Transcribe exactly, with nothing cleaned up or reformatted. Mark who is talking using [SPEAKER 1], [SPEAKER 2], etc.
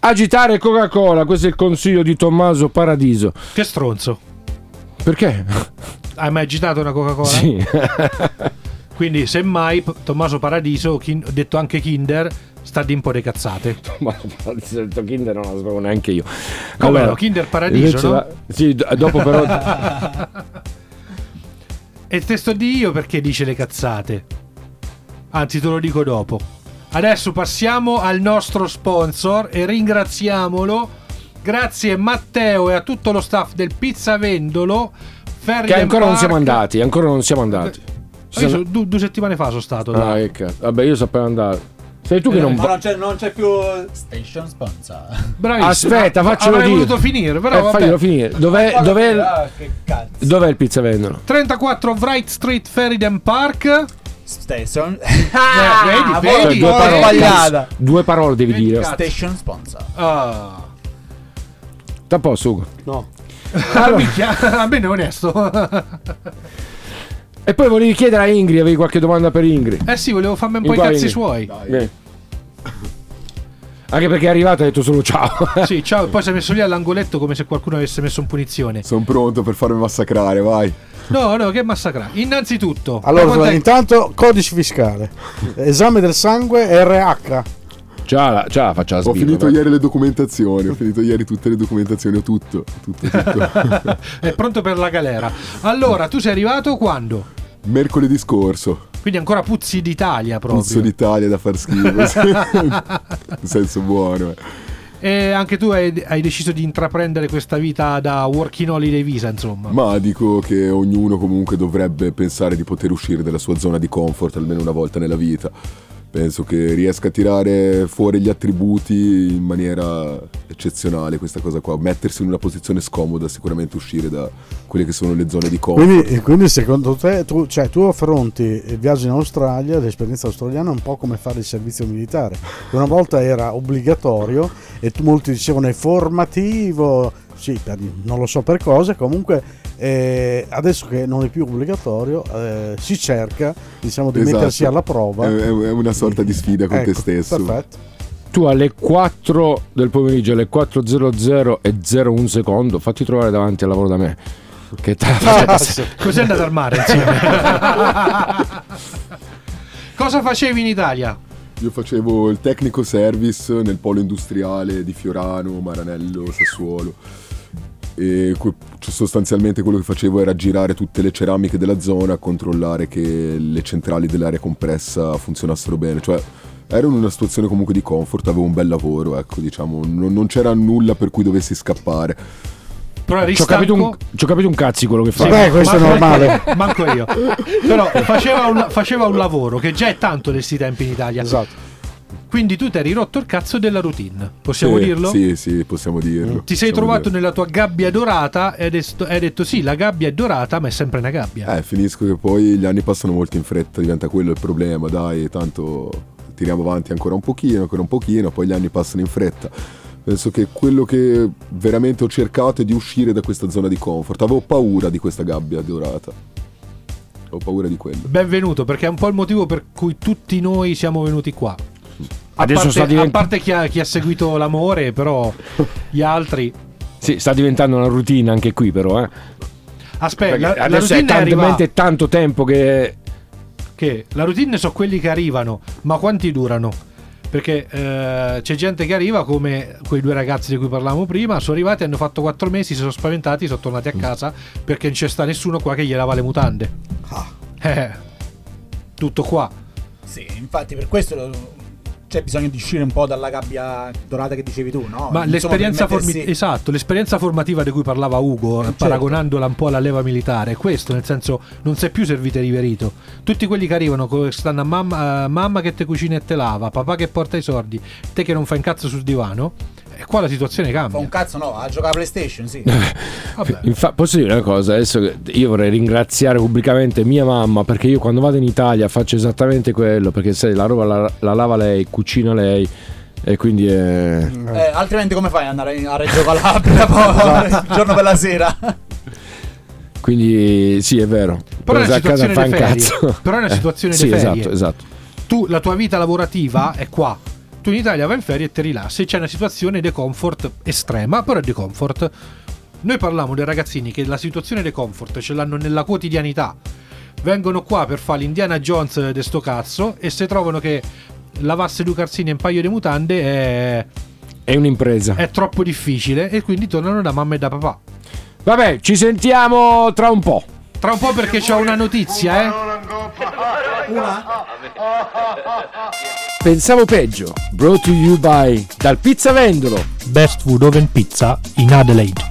[SPEAKER 1] agitare Coca-Cola. Questo è il consiglio di Tommaso Paradiso.
[SPEAKER 2] Che stronzo.
[SPEAKER 1] Perché?
[SPEAKER 2] Hai mai agitato una Coca-Cola?
[SPEAKER 1] Sì.
[SPEAKER 2] Quindi semmai Tommaso Paradiso, kin- detto anche Kinder, sta di un po' di cazzate.
[SPEAKER 1] Ma detto Kinder non la sapevo neanche io.
[SPEAKER 2] Come
[SPEAKER 1] Allora,
[SPEAKER 2] no? Kinder Paradiso, no?
[SPEAKER 1] La... Sì, d- dopo però
[SPEAKER 2] E te sto di io perché dice le cazzate. Anzi, te lo dico dopo. Adesso passiamo al nostro sponsor e ringraziamolo. Grazie Matteo e a tutto lo staff del Pizzavendolo.
[SPEAKER 1] Che ancora non siamo andati, ancora non siamo andati.
[SPEAKER 2] Io so, due, due settimane fa sono stato.
[SPEAKER 1] Ah, che cazzo. Vabbè, io sapevo andare. Sei tu che
[SPEAKER 3] eh,
[SPEAKER 1] non
[SPEAKER 3] ma non c'è, non c'è più Station Sponsor.
[SPEAKER 2] Bravissimo.
[SPEAKER 1] Aspetta, faccelo
[SPEAKER 2] Avrei
[SPEAKER 1] dire.
[SPEAKER 2] voluto finire, però
[SPEAKER 1] eh,
[SPEAKER 2] vabbè.
[SPEAKER 1] faglielo finire. Dov'è,
[SPEAKER 3] Ma
[SPEAKER 1] dov'è,
[SPEAKER 3] ah, che cazzo.
[SPEAKER 1] dov'è il Pizzavendolo?
[SPEAKER 2] trentaquattro Wright Street, Ferryden Park.
[SPEAKER 3] Station.
[SPEAKER 2] Ah, vedi,
[SPEAKER 1] Cioè,
[SPEAKER 2] vedi.
[SPEAKER 1] due, parole,
[SPEAKER 3] sbagliata.
[SPEAKER 1] due parole devi
[SPEAKER 2] Vedi,
[SPEAKER 1] dire.
[SPEAKER 2] cazzo.
[SPEAKER 3] Station Sponsor.
[SPEAKER 2] Ah.
[SPEAKER 1] Sta a posto, Ugo.
[SPEAKER 4] No.
[SPEAKER 2] Ah, minchia, bene, onesto.
[SPEAKER 1] E poi volevi chiedere a Ingrid, avevi qualche domanda per Ingrid?
[SPEAKER 2] Eh sì, volevo farmi un po'
[SPEAKER 1] In
[SPEAKER 2] i
[SPEAKER 1] qua,
[SPEAKER 2] cazzi
[SPEAKER 1] Ingrid.
[SPEAKER 2] suoi.
[SPEAKER 1] Vieni. Anche perché è arrivato e ha detto solo ciao.
[SPEAKER 2] Sì, ciao, poi si è messo lì all'angoletto come se qualcuno avesse messo in punizione.
[SPEAKER 5] Sono pronto per farmi massacrare, vai.
[SPEAKER 2] No, no, che massacrare. Innanzitutto,
[SPEAKER 4] Allora,
[SPEAKER 2] da quant'è-
[SPEAKER 4] intanto codice fiscale, esame del sangue R H.
[SPEAKER 1] Già la, già la faccia la
[SPEAKER 5] Ho
[SPEAKER 1] sbirra,
[SPEAKER 5] finito
[SPEAKER 1] dai.
[SPEAKER 5] ieri le documentazioni, ho finito ieri tutte le documentazioni, ho tutto, tutto, tutto.
[SPEAKER 2] è pronto per la galera. Allora, tu sei arrivato quando?
[SPEAKER 5] Mercoledì scorso,
[SPEAKER 2] Quindi ancora puzzi d'Italia proprio.
[SPEAKER 5] puzzo d'Italia da far schifo, sì. In senso buono. eh.
[SPEAKER 2] E anche tu hai, hai deciso di intraprendere questa vita da working holiday visa, insomma.
[SPEAKER 5] Ma dico che ognuno comunque dovrebbe pensare di poter uscire dalla sua zona di comfort almeno una volta nella vita. Penso che riesca a tirare fuori gli attributi in maniera eccezionale questa cosa qua. Mettersi in una posizione scomoda, sicuramente uscire da quelle che sono le zone di comfort.
[SPEAKER 4] Quindi, quindi secondo te, tu, cioè, tu affronti il viaggio in Australia, l'esperienza australiana, un po' come fare il servizio militare. Una volta era obbligatorio e tu, molti dicevano è formativo, sì, per, non lo so per cosa, comunque eh, adesso che non è più obbligatorio eh, si cerca, diciamo, di
[SPEAKER 5] Esatto.
[SPEAKER 4] mettersi alla prova.
[SPEAKER 5] È, è una sorta di sfida con
[SPEAKER 4] Ecco,
[SPEAKER 5] te stesso.
[SPEAKER 4] Perfetto.
[SPEAKER 1] Tu alle quattro del pomeriggio, alle quattro e zero zero e zero uno secondo, fatti trovare davanti al lavoro da me. Che te la faccio passare.
[SPEAKER 2] Così è andato al mare insieme. Cosa facevi in Italia?
[SPEAKER 5] Io facevo il tecnico service nel polo industriale di Fiorano, Maranello, Sassuolo. E que- cioè sostanzialmente quello che facevo era girare tutte le ceramiche della zona, controllare che le centrali dell'aria compressa funzionassero bene. Cioè ero in una situazione comunque di comfort, avevo un bel lavoro, ecco, diciamo, non, non c'era nulla per cui dovessi scappare.
[SPEAKER 2] Però eri
[SPEAKER 1] Ci ho capito,
[SPEAKER 2] stanco?
[SPEAKER 1] un, ci ho capito un cazzo quello che
[SPEAKER 2] Sì,
[SPEAKER 1] fa.
[SPEAKER 4] Beh, questo è
[SPEAKER 2] ma-
[SPEAKER 4] normale.
[SPEAKER 2] Manco io. Però faceva un, faceva un lavoro che già è tanto di sti tempi in Italia.
[SPEAKER 4] Esatto.
[SPEAKER 2] Quindi tu ti eri rotto il cazzo della routine. Possiamo
[SPEAKER 5] Sì,
[SPEAKER 2] dirlo?
[SPEAKER 5] Sì, sì, possiamo dirlo.
[SPEAKER 2] Ti sei
[SPEAKER 5] Possiamo
[SPEAKER 2] trovato
[SPEAKER 5] dirlo.
[SPEAKER 2] nella tua gabbia dorata e hai detto, hai detto sì, la gabbia è dorata, ma è sempre una gabbia.
[SPEAKER 5] Eh, finisco che poi gli anni passano molto in fretta, diventa quello il problema, dai, tanto tiriamo avanti ancora un pochino, ancora un pochino, poi gli anni passano in fretta. Penso che quello che veramente ho cercato è di uscire da questa zona di comfort. Avevo paura di questa gabbia dorata. Ho paura di quello.
[SPEAKER 2] Benvenuto, perché è un po' il motivo per cui tutti noi siamo venuti qua. A
[SPEAKER 1] Adesso
[SPEAKER 2] parte,
[SPEAKER 1] sta divent-
[SPEAKER 2] a parte chi, ha, chi ha seguito l'amore, però gli altri.
[SPEAKER 1] Sì, sta diventando una routine anche qui però, eh.
[SPEAKER 2] Aspetta, la, la
[SPEAKER 1] Adesso è
[SPEAKER 2] routine arriva.
[SPEAKER 1] talmente tanto tempo che
[SPEAKER 2] Che la routine sono quelli che arrivano, ma quanti durano? Perché eh, c'è gente che arriva come quei due ragazzi di cui parlavamo prima, sono arrivati, hanno fatto quattro mesi, si sono spaventati, sono tornati a casa perché non c'è sta nessuno qua che gli lava le mutande. Eh, tutto qua.
[SPEAKER 3] Sì, infatti per questo lo- c'è bisogno di uscire un po' dalla gabbia dorata che dicevi tu, no?
[SPEAKER 2] Ma
[SPEAKER 3] Insomma,
[SPEAKER 2] l'esperienza,
[SPEAKER 3] per mettersi-
[SPEAKER 2] formi- esatto, l'esperienza formativa di cui parlava Ugo,
[SPEAKER 3] certo.
[SPEAKER 2] paragonandola un po' alla leva militare, è questo, nel senso non sei più servite riverito. Tutti quelli che arrivano, co- stanno a mamma, a mamma che te cucina e te lava, papà che porta i soldi, te che non fai un cazzo sul divano, e qua la situazione
[SPEAKER 3] Fa
[SPEAKER 2] cambia.
[SPEAKER 3] un cazzo no, a giocare a PlayStation, sì.
[SPEAKER 2] Vabbè.
[SPEAKER 1] Infa- posso dire una cosa, adesso che io vorrei ringraziare pubblicamente mia mamma, perché io quando vado in Italia faccio esattamente quello, perché sai, la roba la, la lava lei, cucina lei e quindi è...
[SPEAKER 3] Eh, altrimenti come fai ad andare a Reggio Calabria poi il giorno per la sera?
[SPEAKER 1] quindi sì, è vero.
[SPEAKER 2] Però è una
[SPEAKER 1] Però a casa
[SPEAKER 2] situazione
[SPEAKER 1] fa
[SPEAKER 2] di
[SPEAKER 1] un
[SPEAKER 2] ferie.
[SPEAKER 1] cazzo.
[SPEAKER 2] Però è una
[SPEAKER 1] Eh,
[SPEAKER 2] situazione
[SPEAKER 1] sì,
[SPEAKER 2] di ferie.
[SPEAKER 1] esatto, esatto.
[SPEAKER 2] Tu, la tua vita lavorativa è qua. Tu in Italia vai in ferie e ti rilassi, c'è una situazione di comfort estrema, però è di comfort. Noi parliamo dei ragazzini che la situazione di comfort ce l'hanno nella quotidianità, vengono qua per fare l'Indiana Jones di sto cazzo e se trovano che lavasse due calzini e un paio di mutande è...
[SPEAKER 1] è un'impresa,
[SPEAKER 2] è troppo difficile e quindi tornano da mamma e da papà.
[SPEAKER 1] Vabbè, ci sentiamo tra un po'.
[SPEAKER 2] Tra un po' perché c'ho una notizia, eh.
[SPEAKER 3] Una?
[SPEAKER 1] Pensavo peggio. Brought to you by Dal Pizza Vendolo.
[SPEAKER 2] Best Food Oven Pizza in Adelaide.